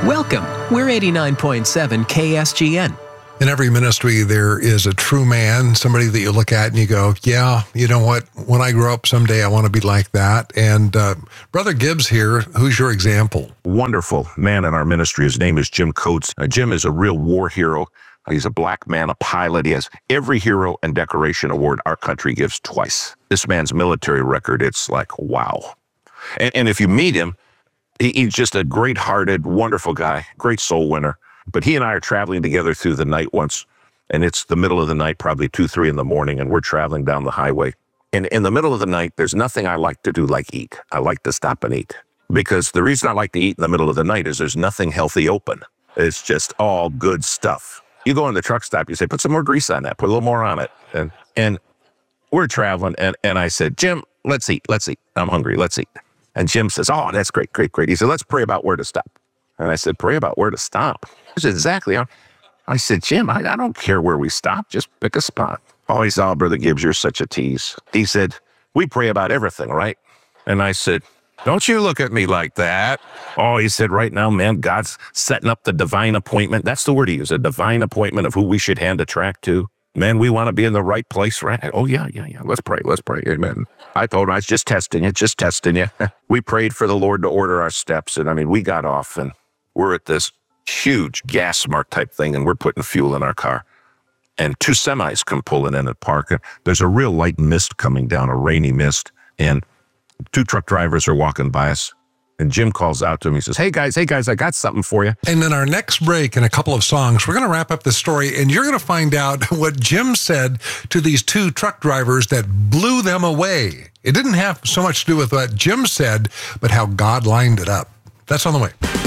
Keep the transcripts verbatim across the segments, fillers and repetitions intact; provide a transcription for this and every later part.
Welcome. We're eighty-nine point seven K S G N. In every ministry, there is a true man, somebody that you look at and you go, yeah, you know what? When I grow up someday, I want to be like that. And uh, Brother Gibbs here, who's your example? Wonderful man in our ministry. His name is Jim Coates. Uh, Jim is a real war hero. He's a black man, a pilot. He has every hero and decoration award our country gives twice. This man's military record, it's like, wow. And, and if you meet him, he, he's just a great-hearted, wonderful guy, great soul winner. But he and I are traveling together through the night once, and it's the middle of the night, probably two, three in the morning, and we're traveling down the highway. And in the middle of the night, there's nothing I like to do like eat. I like to stop and eat. Because the reason I like to eat in the middle of the night is there's nothing healthy open. It's just all good stuff. You go in the truck stop, you say, put some more grease on that, put a little more on it. And and we're traveling, and, and I said, Jim, let's eat, let's eat. I'm hungry, let's eat. And Jim says, oh, that's great, great, great. He said, let's pray about where to stop. And I said, pray about where to stop? He said, exactly. I said, Jim, I, I don't care where we stop. Just pick a spot. Oh, he said, oh, Brother Gibbs, you're such a tease. He said, we pray about everything, right? And I said, don't you look at me like that. Oh, he said, right now, man, God's setting up the divine appointment. That's the word he used, a divine appointment of who we should hand a tract to. Man, we want to be in the right place, right? Oh, yeah, yeah, yeah. Let's pray. Let's pray. Amen. I told him, I was just testing you, just testing you. We prayed for the Lord to order our steps. And I mean, we got off and we're at this huge gas mart type thing, and we're putting fuel in our car. And two semis come pulling in at park. And there's a real light mist coming down, a rainy mist. And two truck drivers are walking by us. And Jim calls out to him. He says, hey, guys, hey, guys, I got something for you. And in our next break, in a couple of songs, we're going to wrap up the story, and you're going to find out what Jim said to these two truck drivers that blew them away. It didn't have so much to do with what Jim said, but how God lined it up. That's on the way.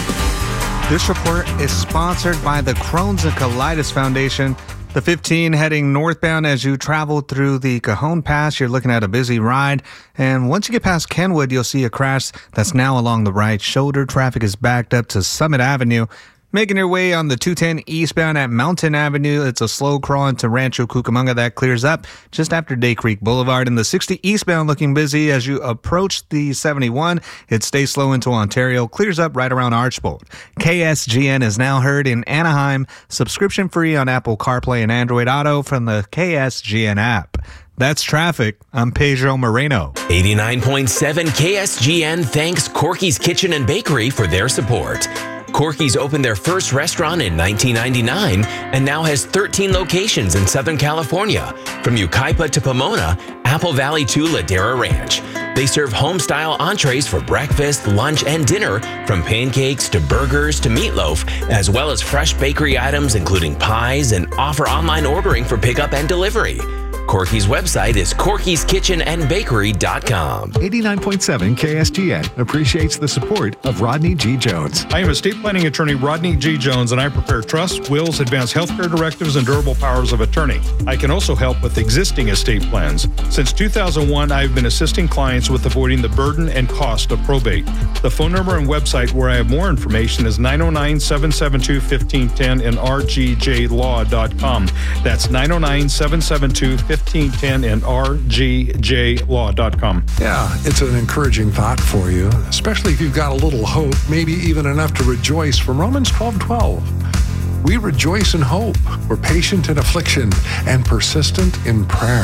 This report is sponsored by the Crohn's and Colitis Foundation. The fifteen heading northbound as you travel through the Cajon Pass. You're looking at a busy ride. And once you get past Kenwood, you'll see a crash that's now along the right shoulder. Traffic is backed up to Summit Avenue. Making your way on the two ten eastbound at Mountain Avenue, it's a slow crawl into Rancho Cucamonga that clears up just after Day Creek Boulevard. And the sixty eastbound looking busy as you approach the seventy-one. It stays slow into Ontario, clears up right around Archbold. K S G N is now heard in Anaheim, subscription free on Apple CarPlay and Android Auto from the K S G N app. That's traffic. I'm Pedro Moreno. eighty-nine point seven K S G N thanks Corky's Kitchen and Bakery for their support. Corky's opened their first restaurant in nineteen ninety-nine and now has thirteen locations in Southern California, from Yucaipa to Pomona, Apple Valley to Ladera Ranch. They serve home-style entrees for breakfast, lunch, and dinner, from pancakes to burgers to meatloaf, as well as fresh bakery items including pies, and offer online ordering for pickup and delivery. Corky's website is corkys kitchen and bakery dot com. eighty-nine point seven K S G N appreciates the support of Rodney G. Jones. I am estate planning attorney Rodney G. Jones, and I prepare trusts, wills, advanced healthcare directives, and durable powers of attorney. I can also help with existing estate plans. Since two thousand one, I've been assisting clients with avoiding the burden and cost of probate. The phone number and website where I have more information is nine oh nine, seven seven two, one five one zero and r g j law dot com. That's nine oh nine, seven seven two, one five one zero and r g j law dot com. Yeah, it's an encouraging thought for you, especially if you've got a little hope, maybe even enough to rejoice from Romans twelve twelve. We rejoice in hope. We're patient in affliction and persistent in prayer.